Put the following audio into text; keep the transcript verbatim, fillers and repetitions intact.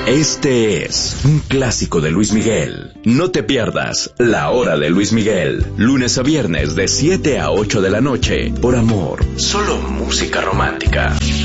Este es un clásico de Luis Miguel. No te pierdas La Hora de Luis Miguel, lunes a viernes de siete a ocho de la noche, por Amor. Solo música romántica.